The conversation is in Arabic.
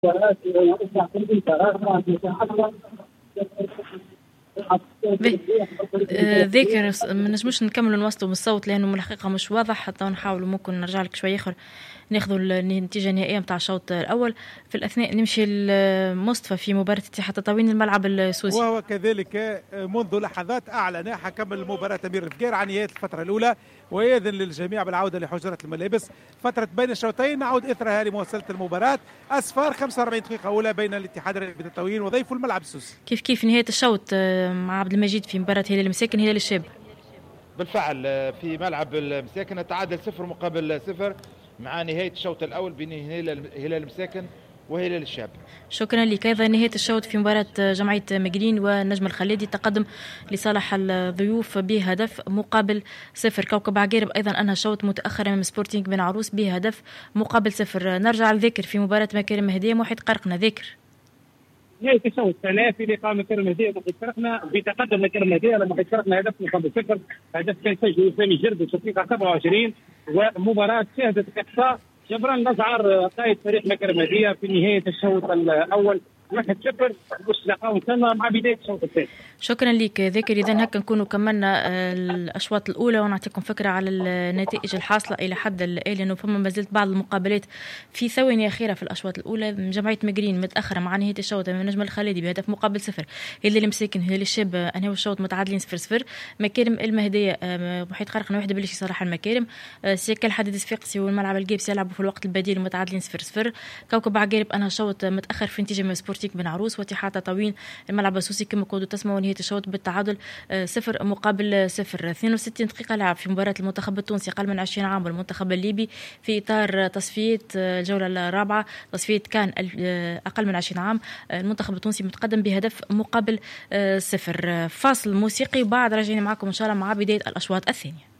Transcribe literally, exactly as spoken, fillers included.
ذاكر ما نجموش نكملوا نوصلوا من الصوت لانه من الحقيقه مش واضح، حتى نحاولوا ممكن نرجع لك شويه اخر ناخذوا النتيجه النهائيه نتاع الشوط الاول. في الاثناء نمشي لمصطفى في مباراه اتحاد تطاوين الملعب السوسي، وهو كذلك منذ لحظات اعلن حكم المباراه امير الفقير عن نهايه الفتره الاولى ويأذن للجميع بالعوده لحجرات الملابس. فتره بين الشوطين نعود اثرها لمواصله المباراه. اسفار خمسة وأربعين دقيقه اولى بين الاتحاد الرياضي تطاوين وضيفه الملعب السوسي. كيف كيف نهايه الشوط مع عبد المجيد في مباراه هلال المساكن هلال الشاب؟ بالفعل في ملعب المساكن تعادل صفر مقابل صفر مع نهايه الشوط الاول بين هلال المساكن وهلال الشاب. شكرا لك. ايضا نهايه الشوط في مباراه جمعيه مقرين والنجم الخليدي تقدم لصالح الضيوف بهدف مقابل صفر. كوكب عقارب ايضا انهى الشوط متاخرا من سبورتينغ بن عروس بهدف مقابل صفر. نرجع لذاكر في مباراه مكارم مهديه موحد قرقنا. ذاكر نهاية الشوط الثاني في لقاء مكارم مهديه موحد قرقنا بتقدم مكارم مهديه على موحد قرقنا هدف مقابل صفر. هدف كان سجله سامي جرد في الدقيقه سبعة وعشرين، ومباراه شهدت اقصاء جبران الأزعار قائد فريق مكارم مهديه في نهايه الشوط الاول واحد صفر. مش لقاء وصلنا مع بدايه الشوط الثاني. شكرا لك ذاكر. اذا هكا نكونوا كملنا الاشواط الاولى ونعطيكم فكره على النتائج الحاصله الى حد الان، لانه فما ما زلت بعض المقابلات في ثواني اخيره في الاشواط الاولى. جمعيه مقرين متاخره مع نهايه الشوط من النجم الخليدي بهدف مقابل صفر. هلال المساكن هلال الشاب انهوا الشوط متعادلين صفر صفر. مكارم المهديه محيط قرقنا واحد بلشي صراحه المكارم. سيكا الحديد الصفاقسي والملعب الجيبس يلعبوا في الوقت البديل متعادلين صفر صفر. كوكب عقارب انهى الشوط متاخر في نتيجه من سبورتينغ بن عروس واتحاد تطاوين الملعب السوسي كما كنتوا تسمعوا نهايه الشوط بالتعادل صفر مقابل صفر. اثنين وستين دقيقه لعب في مباراه المنتخب التونسي اقل من عشرين عام والمنتخب الليبي في اطار تصفيه الجوله الرابعه تصفيه كان اقل من عشرين عام. المنتخب التونسي متقدم بهدف مقابل صفر. فاصل موسيقي وبعد راجعين معكم ان شاء الله مع بدايه الاشواط الثانيه.